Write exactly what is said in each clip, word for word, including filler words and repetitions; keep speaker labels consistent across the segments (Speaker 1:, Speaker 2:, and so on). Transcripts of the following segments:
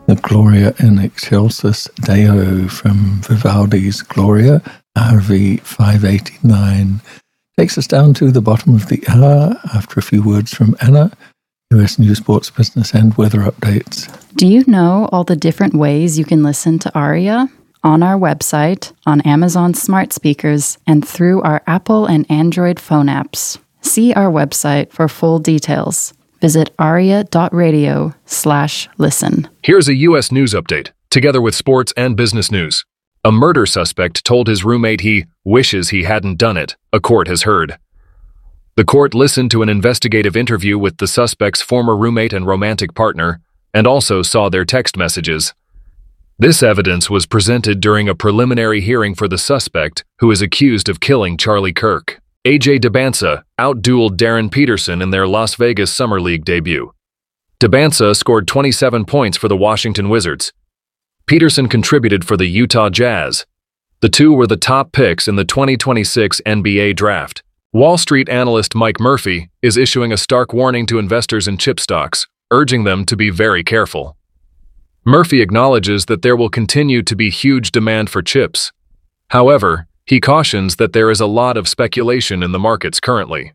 Speaker 1: the Gloria in Excelsis Deo from Vivaldi's Gloria, R V five eighty-nine, takes us down to the bottom of the hour after a few words from Anna, U S News, Sports, Business, and Weather Updates.
Speaker 2: Do you know all the different ways you can listen to Aria? On our website, on Amazon smart speakers, and through our Apple and Android phone apps. See our website for full details. Visit aria.radio slash listen.
Speaker 3: Here's a U S news update, together with sports and business news. A murder suspect told his roommate he wishes he hadn't done it, a court has heard. The court listened to an investigative interview with the suspect's former roommate and romantic partner, and also saw their text messages. This evidence was presented during a preliminary hearing for the suspect, who is accused of killing Charlie Kirk. A J Debansa outdueled Darren Peterson in their Las Vegas Summer League debut. Debansa scored twenty-seven points for the Washington Wizards. Peterson contributed for the Utah Jazz. The two were the top picks in the twenty twenty-six N B A draft. Wall Street analyst Mike Murphy is issuing a stark warning to investors in chip stocks, urging them to be very careful. Murphy acknowledges that there will continue to be huge demand for chips. However, he cautions that there is a lot of speculation in the markets currently.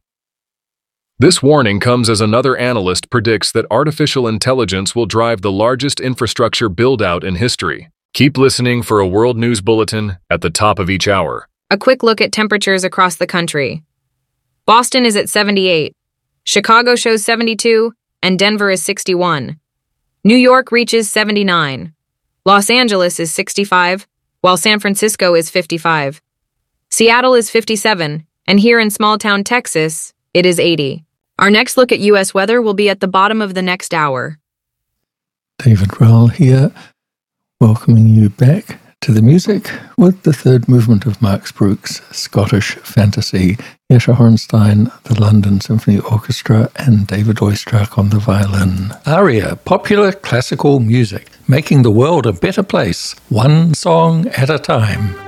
Speaker 3: This warning comes as another analyst predicts that artificial intelligence will drive the largest infrastructure build-out in history. Keep listening for a World News Bulletin at the top of each hour.
Speaker 4: A quick look at temperatures across the country. Boston is at seventy-eight, Chicago shows seventy-two, and Denver is sixty-one. New York reaches seventy-nine. Los Angeles is sixty-five, while San Francisco is fifty-five. Seattle is fifty-seven, and here in small-town Texas, it is eighty. Our next look at U S weather will be at the bottom of the next hour.
Speaker 1: David Rowell here, welcoming you back to the music with the third movement of Max Bruch's Scottish Fantasy, Yasha Hornstein, the London Symphony Orchestra, and David Oistrakh on the violin. Aria, popular classical music, making the world a better place, one song at a time.